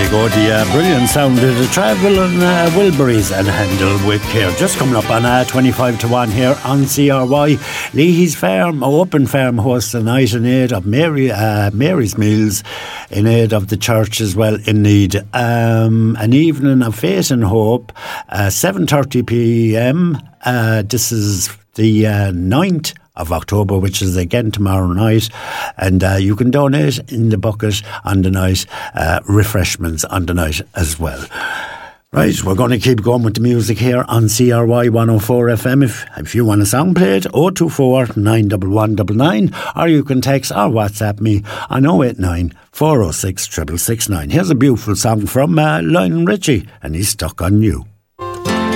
go, the brilliant sound of the Travel and Wilburys and Handle with Care. Just coming up on 25 to 1 here on CRY. Leahy's Farm, Open Farm hosts a night in aid of Mary's Meals, in aid of the church as well in need. An evening of faith and hope, 7:30pm. This is the 9th of October, which is again tomorrow night, and you can donate in the bucket on the night, refreshments on the night as well. Right, we're going to keep going with the music here on CRY 104 FM. If you want a song played, 024 91199, or you can text or WhatsApp me on 089 406 6669. Here's a beautiful song from Lionel Richie, and he's Stuck on You.